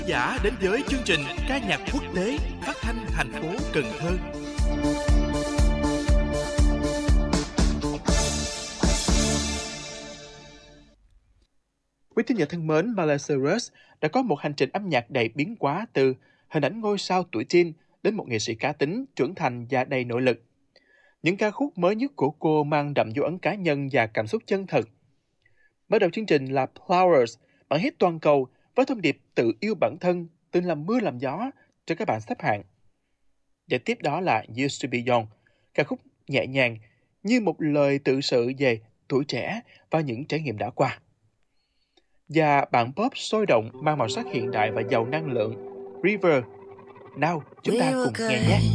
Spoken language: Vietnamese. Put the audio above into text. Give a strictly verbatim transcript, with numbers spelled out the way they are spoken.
Giả đến với chương trình ca nhạc quốc tế phát thanh thành phố Cần Thơ. Quý thính giả thân mến, Miley Cyrus đã có một hành trình âm nhạc đầy biến hóa từ hình ảnh ngôi sao tuổi teen đến một nghệ sĩ cá tính, trưởng thành và đầy nội lực. Những ca khúc mới nhất của cô mang đậm dấu ấn cá nhân và cảm xúc chân thật. Mở đầu chương trình là Flowers, bản hit toàn cầu với thông điệp tự yêu bản thân, từng làm mưa làm gió cho các bạn xếp hạng. Và tiếp đó là Used to be young, ca khúc nhẹ nhàng như một lời tự sự về tuổi trẻ và những trải nghiệm đã qua. Và bản pop sôi động mang màu sắc hiện đại và giàu năng lượng, River. Nào, chúng ta cùng nghe nhé.